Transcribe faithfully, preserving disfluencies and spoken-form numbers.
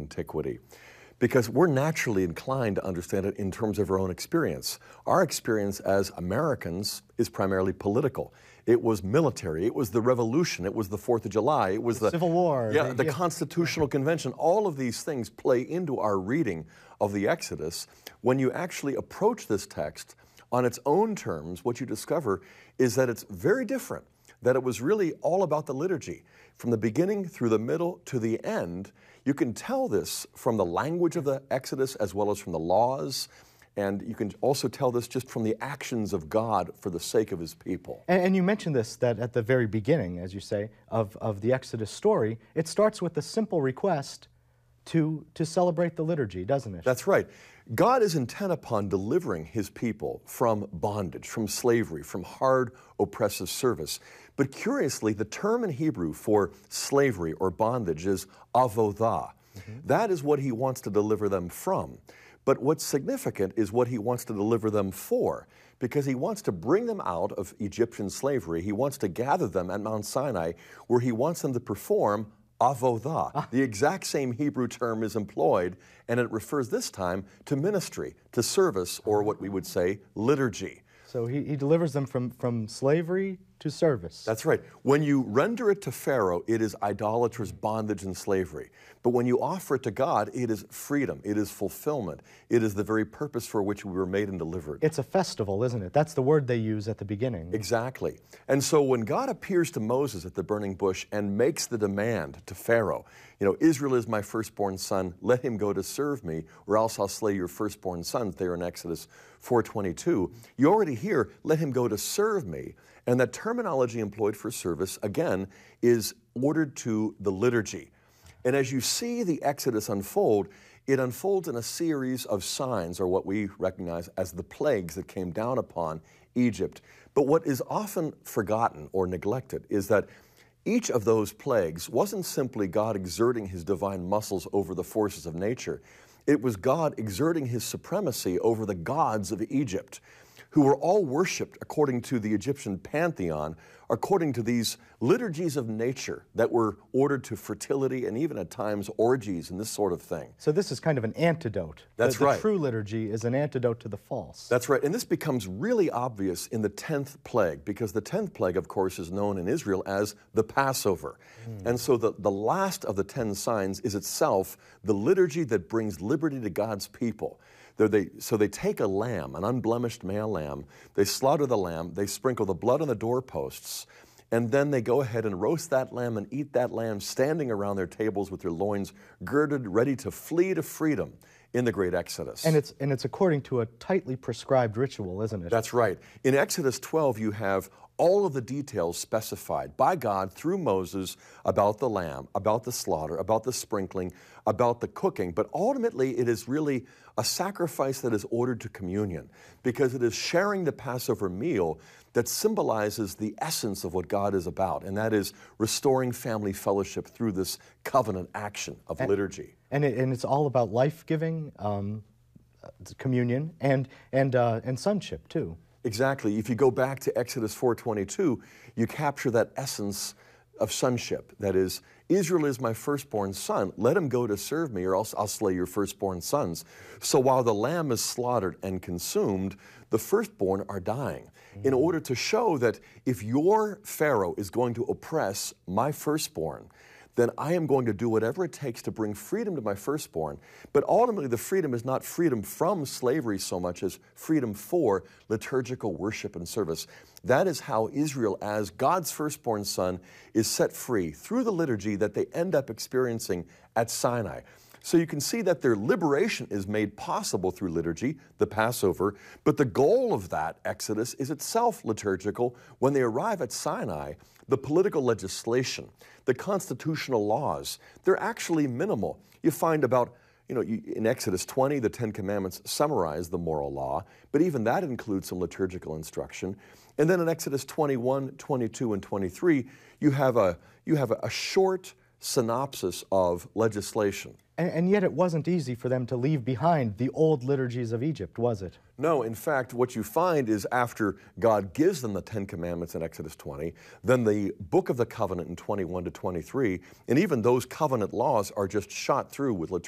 antiquity, because we're naturally inclined to understand it in terms of our own experience. Our experience as Americans is primarily political. It was military, it was the Revolution, it was the Fourth of July, it was the, the Civil War. Yeah, the, the yeah. Constitutional Convention. All of these things play into our reading of the Exodus. When you actually approach this text on its own terms, what you discover is that it's very different, that it was really all about the liturgy. From the beginning through the middle to the end, you can tell this from the language of the Exodus as well as from the laws, and you can also tell this just from the actions of God for the sake of his people. And, and you mentioned this, that at the very beginning, as you say, of, of the Exodus story, it starts with the simple request to, to celebrate the liturgy, doesn't it? That's right. God is intent upon delivering his people from bondage, from slavery, from hard, oppressive service. But curiously, the term in Hebrew for slavery or bondage is avodah. Mm-hmm. That is what he wants to deliver them from. But what's significant is what he wants to deliver them for, because he wants to bring them out of Egyptian slavery. He wants to gather them at Mount Sinai, where he wants them to perform avodah. Ah. The exact same Hebrew term is employed, and it refers this time to ministry, to service, or what we would say, liturgy. So he, he delivers them from, from slavery to service. That's right. When you render it to Pharaoh, it is idolatrous bondage and slavery. But when you offer it to God, it is freedom, it is fulfillment, it is the very purpose for which we were made and delivered. It's a festival, isn't it? That's the word they use at the beginning. Exactly. And so when God appears to Moses at the burning bush and makes the demand to Pharaoh, you know, Israel is my firstborn son, let him go to serve me, or else I'll slay your firstborn sons, there in Exodus four twenty-two. You already hear, let him go to serve me. And that terminology employed for service, again, is ordered to the liturgy. And as you see the Exodus unfold, it unfolds in a series of signs, or what we recognize as the plagues that came down upon Egypt. But what is often forgotten or neglected is that each of those plagues wasn't simply God exerting his divine muscles over the forces of nature. It was God exerting his supremacy over the gods of Egypt, who were all worshipped according to the Egyptian pantheon, according to these liturgies of nature that were ordered to fertility and even at times orgies and this sort of thing. So this is kind of an antidote. That's the, right. The true liturgy is an antidote to the false. That's right. And this becomes really obvious in the tenth plague, because the tenth plague, of course, is known in Israel as the Passover. Mm. And so the, the last of the ten signs is itself the liturgy that brings liberty to God's people. They, so they take a lamb, an unblemished male lamb, they slaughter the lamb, they sprinkle the blood on the doorposts, and then they go ahead and roast that lamb and eat that lamb standing around their tables with their loins girded, ready to flee to freedom in the great Exodus. And it's, and it's according to a tightly prescribed ritual, isn't it? That's right. In Exodus twelve, you have all of the details specified by God through Moses about the lamb, about the slaughter, about the sprinkling, about the cooking. But ultimately, it is really a sacrifice that is ordered to communion, because it is sharing the Passover meal that symbolizes the essence of what God is about, and that is restoring family fellowship through this covenant action of and, liturgy. And, it, and it's all about life-giving, um, communion, and, and, uh, and sonship, too. Exactly. If you go back to Exodus four twenty-two, you capture that essence of sonship. That is, Israel is my firstborn son. Let him go to serve me, or else I'll slay your firstborn sons. So while the lamb is slaughtered and consumed, the firstborn are dying, mm-hmm. in order to show that if your Pharaoh is going to oppress my firstborn, then I am going to do whatever it takes to bring freedom to my firstborn. But ultimately, the freedom is not freedom from slavery so much as freedom for liturgical worship and service. That is how Israel, as God's firstborn son, is set free through the liturgy that they end up experiencing at Sinai. So you can see that their liberation is made possible through liturgy, the Passover, but the goal of that Exodus is itself liturgical. When they arrive at Sinai, the political legislation, the constitutional laws, they're actually minimal. You find about, you know, in Exodus twenty, the Ten Commandments summarize the moral law, but even that includes some liturgical instruction. And then in Exodus twenty-one, twenty-two, and twenty-three, you have a, you have a short synopsis of legislation. And, and yet it wasn't easy for them to leave behind the old liturgies of Egypt, was it? No, in fact, what you find is after God gives them the Ten Commandments in Exodus twenty, then the Book of the Covenant in twenty-one to twenty-three, and even those covenant laws are just shot through with liturgy.